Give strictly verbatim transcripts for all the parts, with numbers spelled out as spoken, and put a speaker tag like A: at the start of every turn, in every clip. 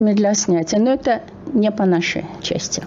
A: Для снятия, но это не по нашей части.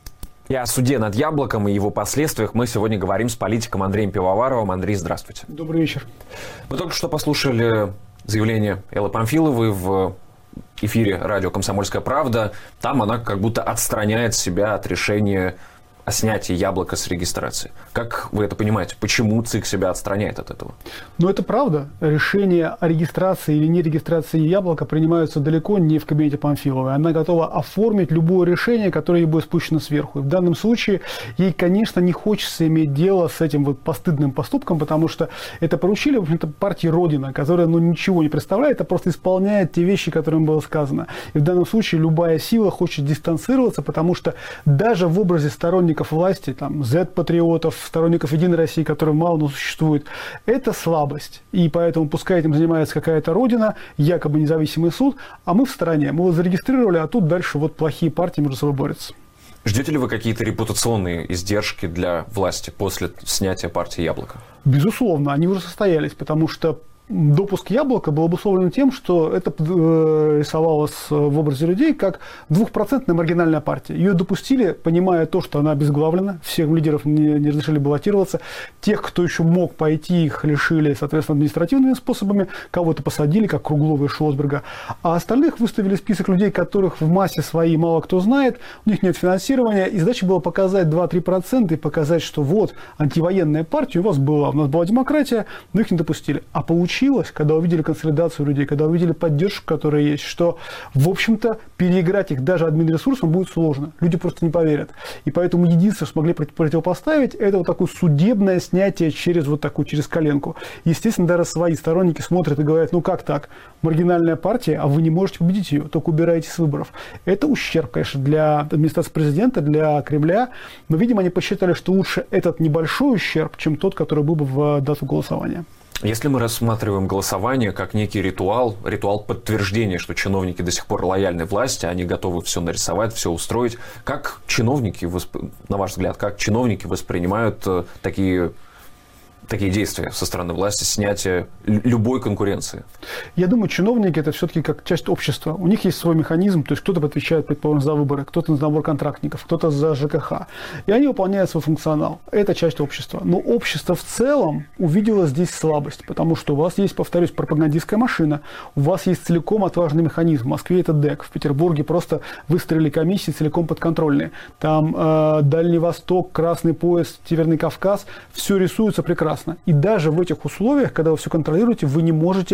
B: И о суде над Яблоком и его последствиях мы сегодня говорим с политиком Андреем Пивоваровым. Андрей, здравствуйте.
C: Добрый вечер.
B: Мы только что послушали заявление Эллы Памфиловой в эфире радио «Комсомольская правда». Там она как будто отстраняет себя от решения о снятии Яблока с регистрации. Как вы это понимаете? Почему ЦИК себя отстраняет от этого?
C: Ну, это правда. Решения о регистрации или не регистрации Яблока принимаются далеко не в кабинете Памфиловой. Она готова оформить любое решение, которое ей будет спущено сверху. И в данном случае ей, конечно, не хочется иметь дело с этим вот постыдным поступком, потому что это поручили, в общем-то, партии Родина, которая, ну, ничего не представляет, а просто исполняет те вещи, которые им было сказано. И в данном случае любая сила хочет дистанцироваться, потому что даже в образе сторонников власти, там, зет-патриотов, сторонников Единой России, которые мало, но существуют, это слабость. И поэтому пускай этим занимается какая-то Родина, якобы независимый суд, а мы в стороне. Мы его зарегистрировали, а тут дальше вот плохие партии между собой борются.
B: Ждете ли вы какие-то репутационные издержки для власти после снятия партии Яблоко?
C: Безусловно, они уже состоялись, потому что допуск Яблока был обусловлен тем, что это рисовалось в образе людей как двухпроцентная маргинальная партия. Ее допустили, понимая то, что она обезглавлена, всех лидеров не, не разрешили баллотироваться, тех, кто еще мог пойти, их лишили, соответственно, административными способами, кого-то посадили, как Круглова и Шлосберга, а остальных выставили список людей, которых в массе своей мало кто знает, у них нет финансирования, и задача была показать два-три процента и показать, что вот, антивоенная партия у вас была, у нас была демократия, но их не допустили. А получили, когда увидели консолидацию людей, когда увидели поддержку, которая есть, что, в общем-то, переиграть их даже админресурсом будет сложно. Люди просто не поверят. И поэтому единственное, что смогли противопоставить, это вот такое судебное снятие через вот такую, через коленку. Естественно, даже свои сторонники смотрят и говорят, ну как так? Маргинальная партия, а вы не можете победить ее, только убираете с выборов. Это ущерб, конечно, для администрации президента, для Кремля, но, видимо, они посчитали, что лучше этот небольшой ущерб, чем тот, который был бы в дату голосования.
B: Если мы рассматриваем голосование как некий ритуал, ритуал подтверждения, что чиновники до сих пор лояльны власти, они готовы все нарисовать, все устроить, как чиновники, на ваш взгляд, как чиновники воспринимают такие, такие действия со стороны власти, снятие любой конкуренции?
C: Я думаю, чиновники – это все-таки как часть общества. У них есть свой механизм, то есть кто-то отвечает, предположим, за выборы, кто-то за набор контрактников, кто-то за ЖКХ. И они выполняют свой функционал. Это часть общества. Но общество в целом увидело здесь слабость, потому что у вас есть, повторюсь, пропагандистская машина, у вас есть целиком отважный механизм. В Москве это ДЭК, в Петербурге просто выстроили комиссии целиком подконтрольные. Там э, Дальний Восток, Красный пояс, Северный Кавказ, все рисуется прекрасно. И даже в этих условиях, когда вы все контролируете, вы не можете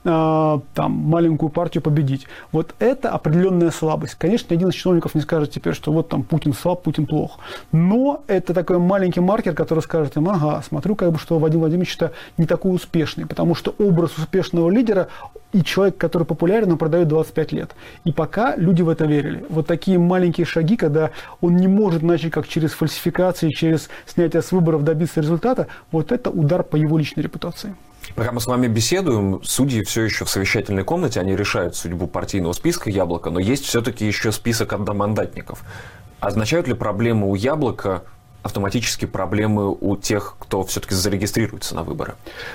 C: э, там, маленькую партию победить. Вот это определенная слабость. Конечно, ни один из чиновников не скажет теперь, что вот там Путин слаб, Путин плох. Но это такой маленький маркер, который скажет им, ага, смотрю, как бы, что Владимир Владимирович-то не такой успешный, потому что образ успешного лидера и человек, который популярен, он продает двадцать пять лет. И пока люди в это верили. Вот такие маленькие шаги, когда он не может начать как через фальсификации, через снятие с выборов добиться результата, вот это удар по его личной репутации.
B: Пока мы с вами беседуем, судьи все еще в совещательной комнате, они решают судьбу партийного списка Яблока, но есть все-таки еще список одномандатников. Означают ли проблемы у Яблока автоматически проблемы у тех, кто все-таки зарегистрируется на выборы?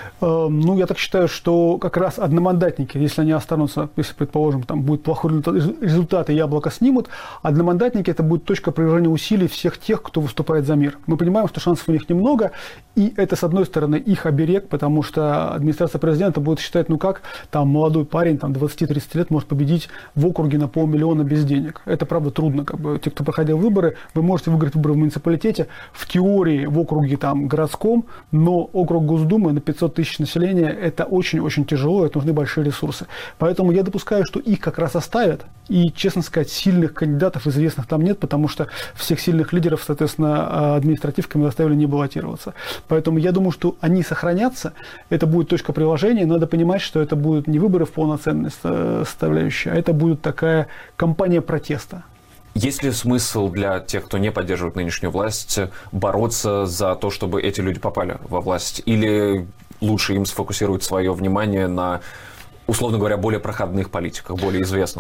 C: Ну, я так считаю, что как раз одномандатники, если они останутся, если, предположим, там будет плохой результат, результат и Яблоко снимут, одномандатники – это будет точка приложения усилий всех тех, кто выступает за мир. Мы понимаем, что шансов у них немного, и это, с одной стороны, их оберег, потому что администрация президента будет считать, ну как, там молодой парень, там двадцать-тридцать лет может победить в округе на полмиллиона без денег. Это, правда, трудно. Как бы, те, кто проходил выборы, вы можете выиграть выборы в муниципалитете, в теории в округе там городском, но округ Госдумы на пятьсот тысяч населения – это очень-очень тяжело, это нужны большие ресурсы. Поэтому я допускаю, что их как раз оставят, и, честно сказать, сильных кандидатов известных там нет, потому что всех сильных лидеров, соответственно, административками заставили не баллотироваться. Поэтому я думаю, что они сохранятся, это будет точка приложения, надо понимать, что это будут не выборы в полноценной составляющей, а это будет такая кампания протеста.
B: Есть ли смысл для тех, кто не поддерживает нынешнюю власть, бороться за то, чтобы эти люди попали во власть? Или лучше им сфокусировать свое внимание на, условно говоря, более проходных политиках, более известных?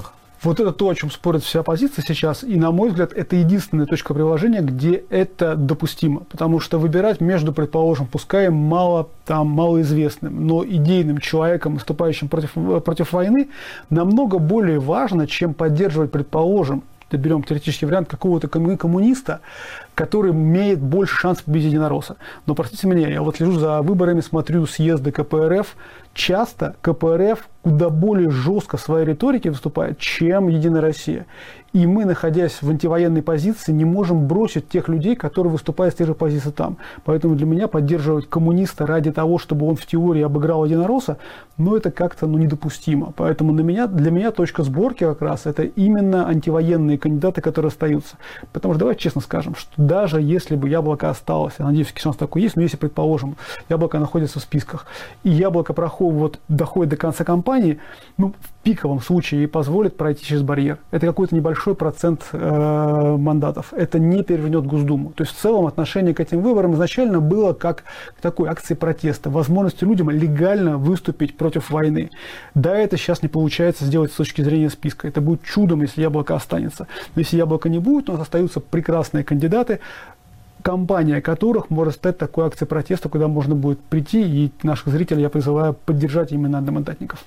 C: Вот это то, о чем спорит вся оппозиция сейчас, и, на мой взгляд, это единственная точка приложения, где это допустимо, потому что выбирать между, предположим, пускай мало, там, малоизвестным, но идейным человеком, выступающим против, против войны, намного более важно, чем поддерживать, предположим, берем теоретический вариант какого-то коммуниста, который имеет больше шансов победить единоросса. Но, простите меня, я вот слежу за выборами, смотрю съезды ка пэ эр эф. Часто ка пэ эр эф куда более жестко в своей риторике выступает, чем Единая Россия. И мы, находясь в антивоенной позиции, не можем бросить тех людей, которые выступают с той же позиции там. Поэтому для меня поддерживать коммуниста ради того, чтобы он в теории обыграл единоросса, ну, это как-то ну, недопустимо. Поэтому на меня, для меня точка сборки как раз это именно антивоенные кандидаты, которые остаются. Потому что давайте честно скажем, что даже если бы Яблоко осталось, я надеюсь, шанс такой есть, но если, предположим, Яблоко находится в списках, и Яблоко проходит, вот, доходит до конца кампании, ну, в пиковом случае ей позволит пройти через барьер. Это какой-то небольшой процент э, мандатов. Это не перевернет Госдуму. То есть в целом отношение к этим выборам изначально было как к такой акции протеста, возможности людям легально выступить против войны. Да, это сейчас не получается сделать с точки зрения списка. Это будет чудом, если Яблоко останется. Но если Яблоко не будет, у нас остаются прекрасные кандидаты, компания которых может стать такой акцией протеста, куда можно будет прийти, и наших зрителей я призываю поддержать именно одномандатников.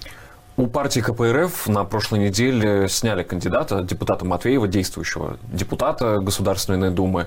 B: У партии ка пэ эр эф на прошлой неделе сняли кандидата, депутата Матвеева, действующего депутата Государственной Думы.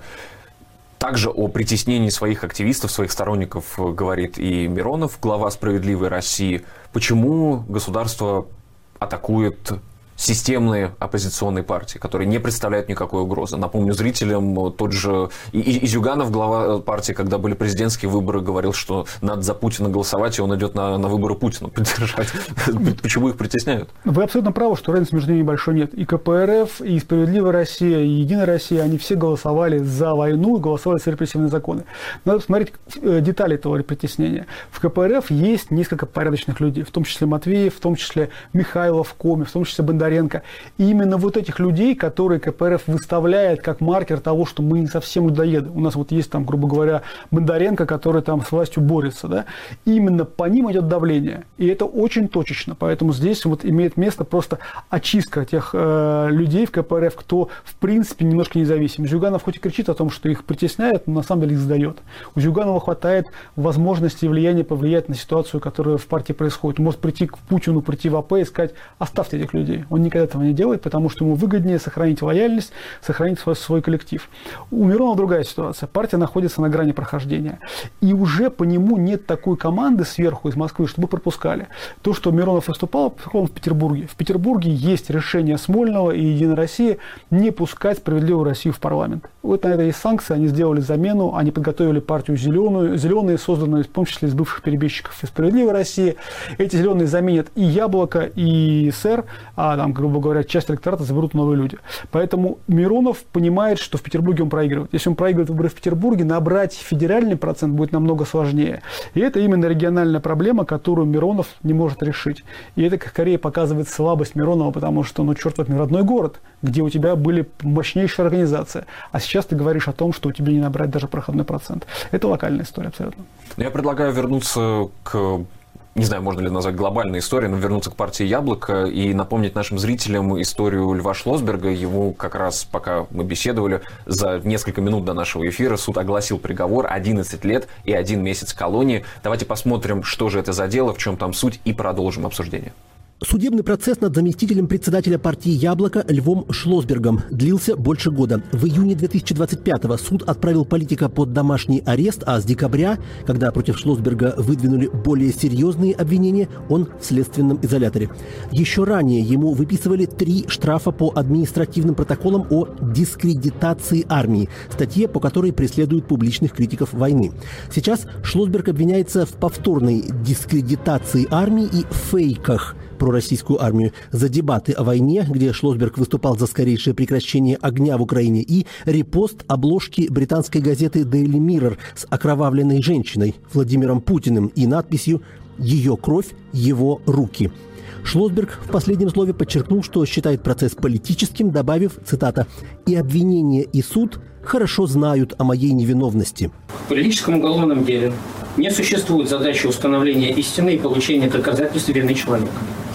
B: Также о притеснении своих активистов, своих сторонников говорит и Миронов, глава «Справедливой России». Почему государство атакует системные оппозиционные партии, которые не представляют никакой угрозы? Напомню зрителям, тот же Изюганов, глава партии, когда были президентские выборы, говорил, что надо за Путина голосовать, и он идет на, на выборы Путина поддержать. Почему их притесняют? Вы абсолютно правы, что разницы между ними большой нет. И ка пэ эр эф, и «Справедливая Россия», и «Единая Россия», они все голосовали за войну, голосовали за репрессивные законы. Надо посмотреть детали этого притеснения. В ка пэ эр эф есть несколько порядочных людей, в том числе Матвеев, в том числе Михайлов, Коми, в том числе Бондаренко. И именно вот этих людей, которые ка пэ эр эф выставляет как маркер того, что мы не совсем людоеды. У нас вот есть там, грубо говоря, Бондаренко, который там с властью борется, да. Именно по ним идет давление. И это очень точечно. Поэтому здесь вот имеет место просто очистка тех э, людей в ка пэ эр эф, кто в принципе немножко независим. Зюганов хоть и кричит о том, что их притесняют, но на самом деле их сдает. У Зюганова хватает возможности и влияния повлиять на ситуацию, которая в партии происходит. Он может прийти к Путину, прийти в АП и сказать: оставьте этих людей. Он никогда этого не делает, потому что ему выгоднее сохранить лояльность, сохранить свой, свой коллектив. У Миронова другая ситуация. Партия находится на грани прохождения. И уже по нему нет такой команды сверху из Москвы, чтобы пропускали. То, что Миронов выступал, он в Петербурге. В Петербурге есть решение Смольного и Единой России не пускать «Справедливую Россию» в парламент. Вот на это есть санкции, они сделали замену, они подготовили партию «Зеленую», «Зеленые», созданную в том числе из бывших перебежчиков из «Справедливой России». Эти «Зеленые» заменят и «Яблоко», и «СЭР», а там, грубо говоря, часть электората заберут новые люди. Поэтому Миронов понимает, что в Петербурге он проигрывает. Если он проигрывает выборы в Петербурге, набрать федеральный процент будет намного сложнее. И это именно региональная проблема, которую Миронов не может решить. И это скорее показывает слабость Миронова, потому что, ну, черт возьми, родной город, где у тебя были мощнейшие организации. А сейчас ты говоришь о том, что у тебя не набрать даже проходной процент. Это локальная история абсолютно. Я предлагаю вернуться к... Не знаю, можно ли назвать глобальной историей, но вернуться к партии «Яблоко» и напомнить нашим зрителям историю Льва Шлосберга. Ему как раз, пока мы беседовали, за несколько минут до нашего эфира суд огласил приговор: одиннадцать лет и один месяц колонии. Давайте посмотрим, что же это за дело, в чем там суть, и продолжим обсуждение.
D: Судебный процесс над заместителем председателя партии «Яблоко» Львом Шлосбергом длился больше года. В июне две тысячи двадцать пятого суд отправил политика под домашний арест, а с декабря, когда против Шлосберга выдвинули более серьезные обвинения, он в следственном изоляторе. Еще ранее ему выписывали три штрафа по административным протоколам о дискредитации армии, статье, по которой преследуют публичных критиков войны. Сейчас Шлосберг обвиняется в повторной дискредитации армии и фейках про российскую армию, за дебаты о войне, где Шлосберг выступал за скорейшее прекращение огня в Украине, и репост обложки британской газеты Daily Mirror с окровавленной женщиной Владимиром Путиным и надписью «Ее кровь, его руки». Шлосберг в последнем слове подчеркнул, что считает процесс политическим, добавив, цитата, «И обвинение, и суд хорошо знают о моей невиновности».
E: В политическом уголовном деле не существует задачи установления истины и получения доказательств вины человека.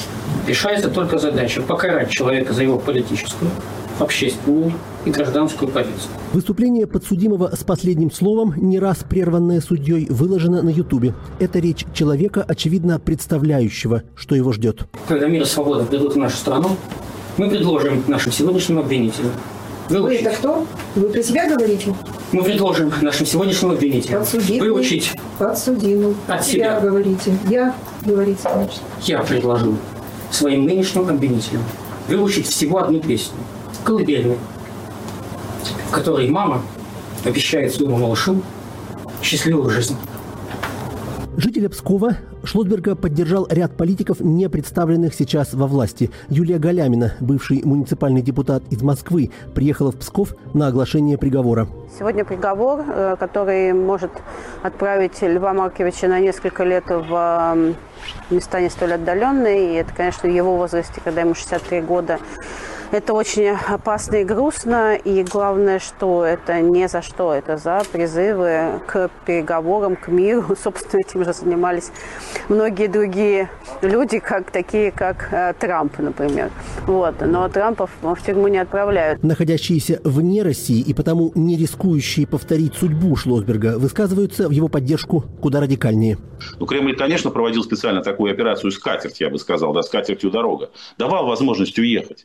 E: решается только задача покарать человека за его политическую, общественную и гражданскую позицию.
D: Выступление подсудимого с последним словом, не раз прерванное судьей, выложено на Ютубе. Это речь человека, очевидно представляющего, что его ждет.
E: Когда мир и свобода придут в нашу страну, мы предложим нашим сегодняшним обвинителям выучить.
F: Вы это кто? Вы про себя говорите?
E: Мы предложим нашим сегодняшним обвинителям
F: Подсудимый,
E: выучить
F: подсудимый.
E: от
F: себя.
E: себя.
F: говорите. Я, говорите, значит.
E: Я предложу своим нынешним обвинителям выучить всего одну песню. Колыбельную, в которой мама обещает своему малышу счастливую жизнь.
D: Жителя Пскова Шлосберга поддержал ряд политиков, не представленных сейчас во власти. Юлия Галямина, бывший муниципальный депутат из Москвы, приехала в Псков на оглашение приговора.
G: Сегодня приговор, который может отправить Льва Марковича на несколько лет в места не столь отдаленные. И это, конечно, в его возрасте, когда ему шестьдесят три года. Это очень опасно и грустно, и главное, что это не за что, это за призывы к переговорам, к миру. Собственно, этим же занимались многие другие люди, как, такие как э, Трамп, например. Вот. Но Трампов в тюрьму не отправляют.
D: Находящиеся вне России и потому не рискующие повторить судьбу Шлосберга высказываются в его поддержку куда радикальнее.
H: Ну, Кремль, конечно, проводил специально такую операцию «Скатерть», я бы сказал, да, «Скатертью дорога». Давал возможность уехать.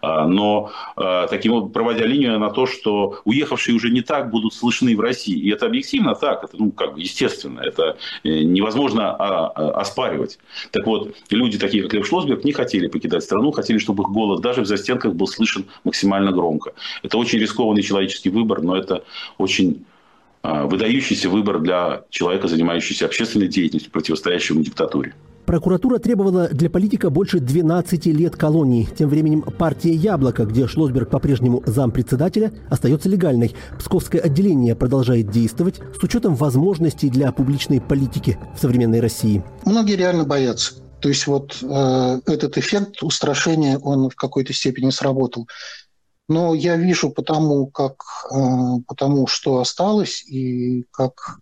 H: Но таким проводя линию на то, что уехавшие уже не так будут слышны в России. И это объективно так, это ну, как бы естественно, это невозможно оспаривать. Так вот, люди такие, как Лев Шлосберг, не хотели покидать страну, хотели, чтобы их голос даже в застенках был слышен максимально громко. Это очень рискованный человеческий выбор, но это очень выдающийся выбор для человека, занимающегося общественной деятельностью, противостоящего диктатуре.
D: Прокуратура требовала для политика больше двенадцати лет колонии. Тем временем партия «Яблоко», где Шлосберг по-прежнему зампредседателя, остается легальной. Псковское отделение продолжает действовать с учетом возможностей для публичной политики в современной России.
I: Многие реально боятся. То есть вот э, этот эффект устрашения, он в какой-то степени сработал. Но я вижу потому, как, э, потому что осталось и как...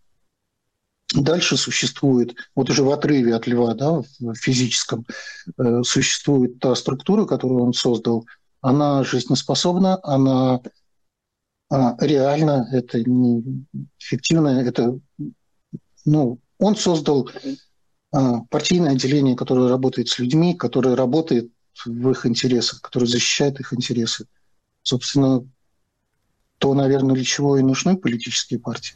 I: Дальше существует, вот уже в отрыве от Льва, да, в физическом, э, существует та структура, которую он создал. Она жизнеспособна, она э, реальна, это не фиктивно, это, ну, он создал э, партийное отделение, которое работает с людьми, которое работает в их интересах, которое защищает их интересы. Собственно, то, наверное, для чего и нужны политические партии.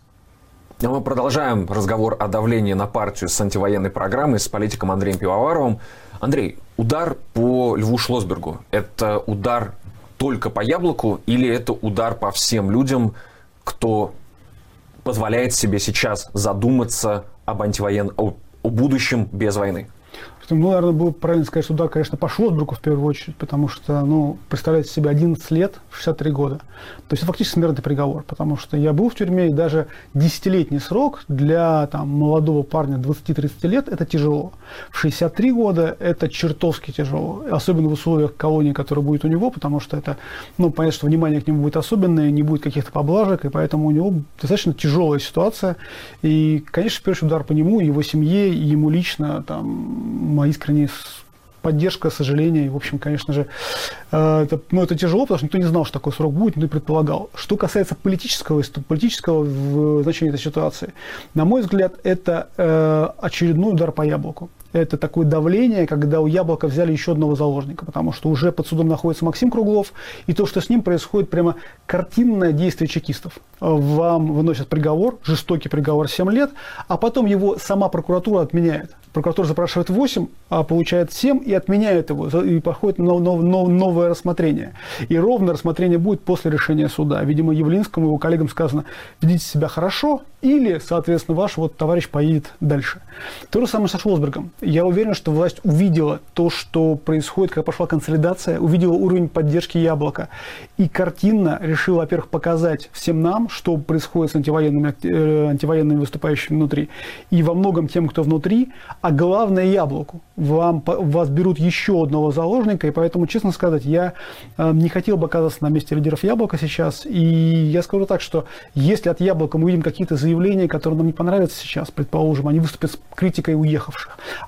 B: Мы продолжаем разговор о давлении на партию с антивоенной программой с политиком Андреем Пивоваровым. Андрей, удар по Льву Шлосбергу – это удар только по Яблоку или это удар по всем людям, кто позволяет себе сейчас задуматься об антивоен... о, о будущем без войны?
C: Ну, наверное, было правильно сказать, что удар, конечно, по Шлосбергу в первую очередь, потому что, ну, представляете себе, одиннадцать лет, шестьдесят три года. То есть это фактически смертный приговор, потому что я был в тюрьме, и даже десятилетний срок для там, молодого парня двадцати-тридцати лет – это тяжело. В шестьдесят три года это чертовски тяжело, особенно в условиях колонии, которая будет у него, потому что это, ну, понятно, что внимание к нему будет особенное, не будет каких-то поблажек, и поэтому у него достаточно тяжелая ситуация. И, конечно, в первый удар по нему, его семье, и ему лично, там, моя искренняя поддержка, сожаление. И, в общем, конечно же, это, ну, это тяжело, потому что никто не знал, что такой срок будет, никто не предполагал. Что касается политического, политического значения этой ситуации, на мой взгляд, это э, очередной удар по Яблоку. Это такое давление, когда у Яблока взяли еще одного заложника, потому что уже под судом находится Максим Круглов, и то, что с ним происходит, прямо картинное действие чекистов. Вам выносят приговор, жестокий приговор семь лет, а потом его сама прокуратура отменяет. Прокуратура запрашивает восемь, а получает семь и отменяет его, и проходит нов, нов, нов, новое рассмотрение. И ровно рассмотрение будет после решения суда. Видимо, Явлинскому и его коллегам сказано: ведите себя хорошо, или, соответственно, ваш вот товарищ поедет дальше. То же самое со Шлосбергом. Я уверен, что власть увидела то, что происходит, когда пошла консолидация, увидела уровень поддержки Яблока. И картинно решила, во-первых, показать всем нам, что происходит с антивоенными, э, антивоенными выступающими внутри. И во многом тем, кто внутри, а главное Яблоку. Вам, вас берут еще одного заложника, и поэтому, честно сказать, я э, не хотел бы оказаться на месте лидеров Яблока сейчас. И я скажу так, что если от Яблока мы увидим какие-то заявления, которые нам не понравятся сейчас, предположим, они выступят с критикой уехавших,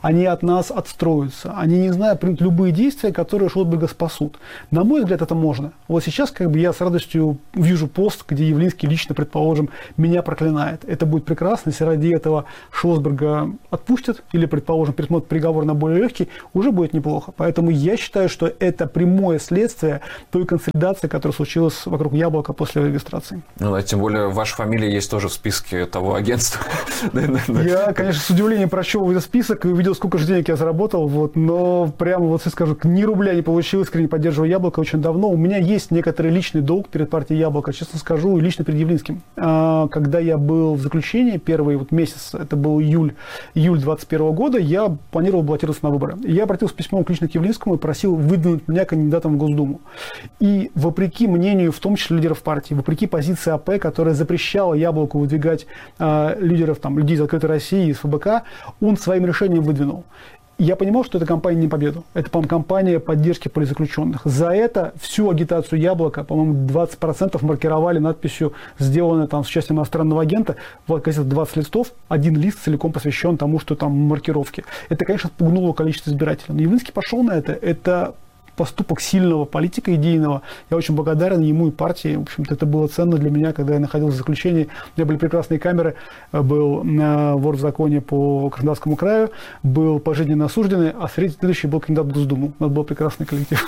C: они от нас отстроятся, они, не знаю, примут любые действия, которые Шлосберга спасут. На мой взгляд, это можно. Вот сейчас как бы я с радостью вижу пост, где Явлинский лично, предположим, меня проклинает. Это будет прекрасно, если ради этого Шлосберга отпустят или, предположим, пересмотрят приговор на более легкий, уже будет неплохо. Поэтому я считаю, что это прямое следствие той консолидации, которая случилась вокруг Яблока после регистрации.
B: Ну, да, тем более, ваша фамилия есть тоже в списке того агентства.
C: Я, конечно, с удивлением прочел этот список и увидел, сколько же денег я заработал, вот, но прямо вот, скажу, ни рубля не получилось, искренне поддерживаю Яблоко очень давно. У меня есть некоторый личный долг перед партией Яблоко, честно скажу, и лично перед Явлинским. Когда я был в заключении, первый вот месяц, это был июль, июль двадцать первого года, я планировал баллотироваться на выборы. Я обратился с письмом лично к Явлинскому и просил выдвинуть меня кандидатом в Госдуму. И вопреки мнению, в том числе лидеров партии, вопреки позиции АП, которая запрещала Яблоку выдвигать э, лидеров, там, людей из «Открытой России», из ФБК, он своим решением выдвинул. Я понимал, что это кампания не победу. Это, по-моему, кампания поддержки политзаключенных. За это всю агитацию Яблока, по-моему, двадцать процентов маркировали надписью, сделанной там с участием иностранного агента. Вот, кажется, двадцать листов, один лист целиком посвящен тому, что там маркировки. Это, конечно, спугнуло количество избирателей. Но Явлинский пошел на это. Это поступок сильного политика идейного. Я очень благодарен ему и партии. В общем-то, это было ценно для меня, когда я находился в заключении. У меня были прекрасные камеры. Был вор в законе по Краснодарскому краю, был пожизненно осужденный, а следующий был кандидат в Госдуму. У нас был прекрасный коллектив.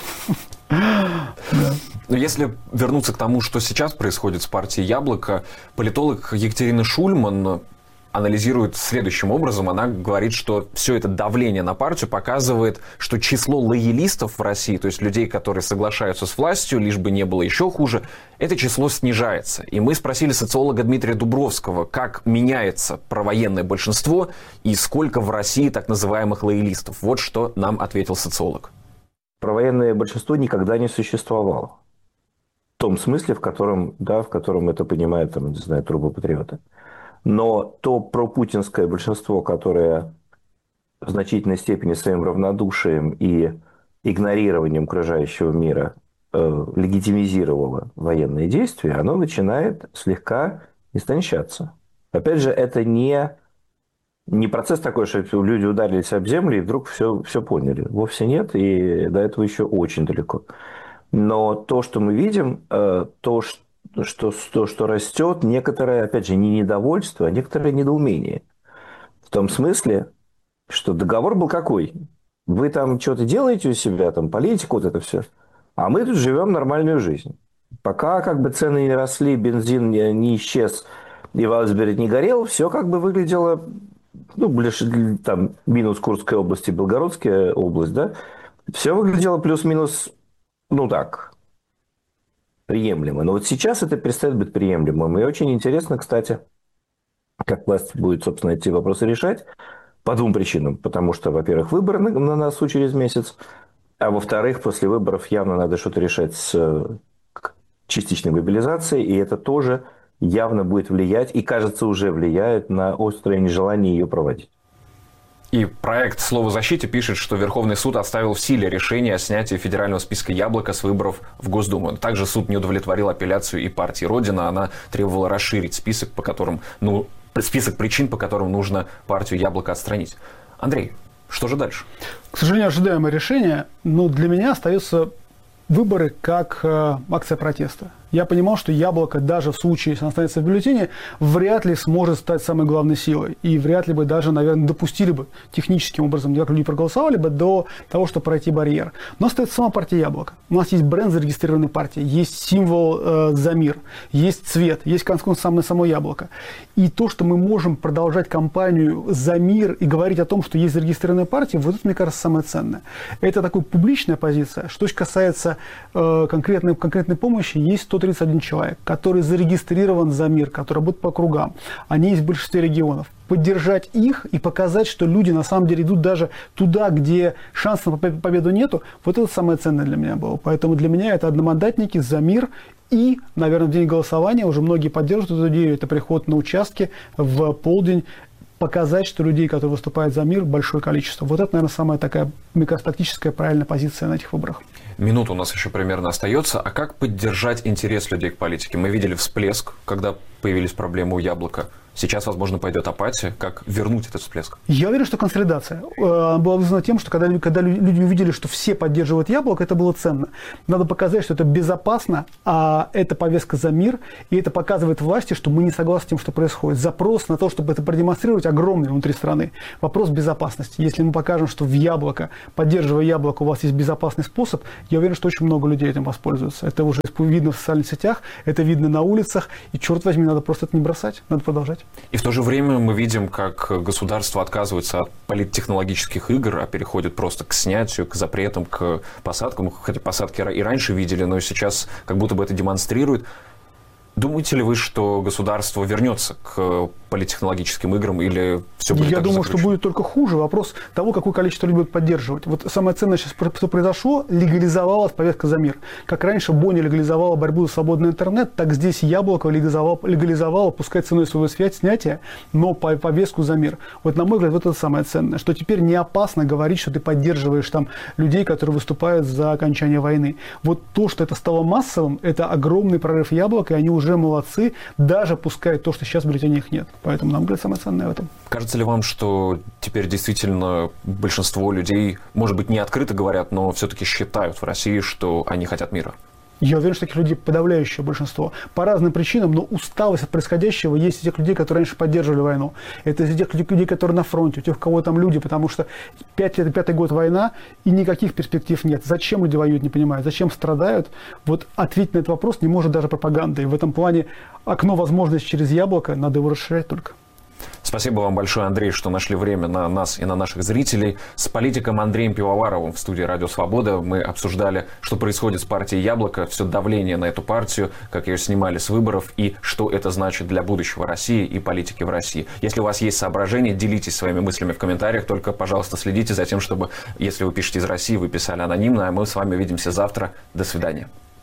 B: Но если вернуться к тому, что сейчас происходит с партией «Яблоко», политолог Екатерина Шульман анализирует следующим образом. Она говорит, что все это давление на партию показывает, что число лоялистов в России, то есть людей, которые соглашаются с властью, лишь бы не было еще хуже, это число снижается. И мы спросили социолога Дмитрия Дубровского, как меняется провоенное большинство и сколько в России так называемых лоялистов. Вот что нам ответил социолог.
J: Провоенное большинство никогда не существовало. В том смысле, в котором, да, в котором это понимают, там, не знаю, трубопатриоты. Но то пропутинское большинство, которое в значительной степени своим равнодушием и игнорированием окружающего мира э, легитимизировало военные действия, оно начинает слегка истончаться. Опять же, это не, не процесс такой, что люди ударились об землю и вдруг все, все поняли. Вовсе нет, и до этого еще очень далеко. Но то, что мы видим, э, то, что Что, что, что растет некоторое, опять же, не недовольство, а некоторое недоумение. В том смысле, что договор был какой? Вы там что-то делаете у себя, там политику, вот это все, а мы тут живем нормальную жизнь. Пока как бы цены не росли, бензин не, не исчез и Валсберг не горел, все как бы выглядело, ну, ближе, там, минус Курская область и Белгородская область, да, все выглядело плюс-минус, ну так, приемлемо. Но вот сейчас это перестает быть приемлемым. И очень интересно, кстати, как власть будет, собственно, эти вопросы решать. По двум причинам. Потому что, во-первых, выборы на носу через месяц. А во-вторых, после выборов явно надо что-то решать с частичной мобилизацией. И это тоже явно будет влиять, и, кажется, уже влияет на острое нежелание ее проводить.
B: И проект «Слово защите» пишет, что Верховный суд оставил в силе решение о снятии федерального списка «Яблоко» с выборов в Госдуму. Также суд не удовлетворил апелляцию и партии «Родина». Она требовала расширить список, по которым, ну, список причин, по которым нужно партию «Яблоко» отстранить. Андрей, что же дальше?
C: К сожалению, ожидаемое решение, но для меня остаются выборы как э, акция протеста. Я понимал, что «Яблоко» даже в случае, если оно останется в бюллетене, вряд ли сможет стать самой главной силой. И вряд ли бы даже, наверное, допустили бы техническим образом, как люди проголосовали бы, до того, чтобы пройти барьер. Но остается сама партия «Яблоко». У нас есть бренд зарегистрированной партии, есть символ э, «За мир», есть цвет, есть конкретно само «Яблоко». И то, что мы можем продолжать кампанию «За мир» и говорить о том, что есть зарегистрированная партия, вот это, мне кажется, самое ценное. Это такая публичная позиция. Что касается э, конкретной, конкретной помощи, есть сто тридцать один человек, который зарегистрирован «За мир», который работает по округам. Они есть в большинстве регионов. Поддержать их и показать, что люди на самом деле идут даже туда, где шансов на победу нету, вот это самое ценное для меня было. Поэтому для меня это одномандатники «За мир». И, наверное, в день голосования уже многие поддерживают эту идею. Это приход на участки в полдень, показать, что людей, которые выступают за мир, большое количество. Вот это, наверное, самая такая, мне кажется, тактическая правильная позиция на этих выборах.
B: Минута у нас еще примерно остается. А как поддержать интерес людей к политике? Мы видели всплеск, когда появились проблемы у «Яблока». Сейчас, возможно, пойдет апатия. Как вернуть этот всплеск?
C: Я уверен, что консолидация была вызвана тем, что когда, когда люди увидели, что все поддерживают Яблоко, это было ценно. Надо показать, что это безопасно, а это повестка за мир, и это показывает власти, что мы не согласны с тем, что происходит. Запрос на то, чтобы это продемонстрировать, огромный внутри страны. Вопрос безопасности. Если мы покажем, что в Яблоко, поддерживая Яблоко, у вас есть безопасный способ, я уверен, что очень много людей этим воспользуются. Это уже видно в социальных сетях, это видно на улицах, и, черт возьми, надо просто это не бросать, надо продолжать.
B: И в то же время мы видим, как государство отказывается от политтехнологических игр, а переходит просто к снятию, к запретам, к посадкам. Хотя посадки и раньше видели, но сейчас как будто бы это демонстрирует. Думаете ли вы, что государство вернется к политтехнологическим играм или все будет
C: Я
B: так
C: думаю,
B: закручено?
C: что будет только хуже. Вопрос того, какое количество людей будет поддерживать. Вот самое ценное сейчас, что произошло, легализовалась повестка за мир. Как раньше Боня легализовала борьбу за свободный интернет, так здесь Яблоко легализовало, легализовало пускай ценой своего связь, снятия, но по повестку за мир. Вот на мой взгляд, вот это самое ценное, что теперь не опасно говорить, что ты поддерживаешь там людей, которые выступают за окончание войны. Вот то, что это стало массовым, это огромный прорыв Яблока, и они уже молодцы, даже пускай то, что сейчас в бюллетене их нет. Поэтому, на мой взгляд, самое ценное в этом.
B: Кажется ли вам, что теперь действительно большинство людей, может быть, не открыто говорят, но все-таки считают в России, что они хотят мира?
C: Я уверен, что таких людей подавляющее большинство. По разным причинам, но усталость от происходящего есть у тех людей, которые раньше поддерживали войну. Это из тех людей, которые на фронте, у тех, у кого там люди, потому что пять лет, пятый год война, и никаких перспектив нет. Зачем люди воюют, не понимаю. Зачем страдают? Вот ответить на этот вопрос не может даже пропаганда. И в этом плане окно возможностей через Яблоко, надо его расширять только.
B: Спасибо вам большое, Андрей, что нашли время на нас и на наших зрителей. С политиком Андреем Пивоваровым в студии «Радио Свобода» мы обсуждали, что происходит с партией «Яблоко», все давление на эту партию, как ее снимали с выборов и что это значит для будущего России и политики в России. Если у вас есть соображения, делитесь своими мыслями в комментариях, только, пожалуйста, следите за тем, чтобы, если вы пишете из России, вы писали анонимно, а мы с вами увидимся завтра. До свидания.